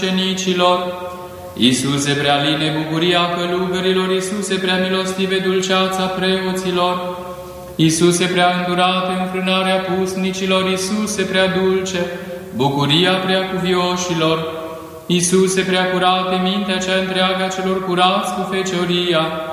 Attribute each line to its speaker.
Speaker 1: ucenicilor. Iisuse prea line bucuria călugărilor, Iisuse prea milostive dulceața preoților, Iisuse prea îndurate înfrânarea pusnicilor, Iisuse prea dulce bucuria prea cuvioșilor, Iisuse prea curate mintea cea întreagă a celor curați cu fecioria,